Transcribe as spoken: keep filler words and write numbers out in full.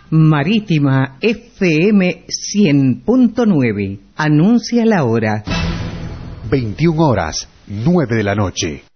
Marítima F M cien punto nueve. Anuncia la hora. veintiuna horas, nueve de la noche.